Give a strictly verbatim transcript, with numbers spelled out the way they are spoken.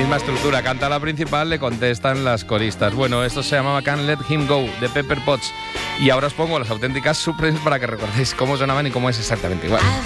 Misma estructura, canta la principal, le contestan las coristas. Bueno, esto se llamaba Can't Let Him Go, de Pepper Potts. Y ahora os pongo las auténticas Supremes para que recordéis cómo sonaban y cómo es exactamente igual.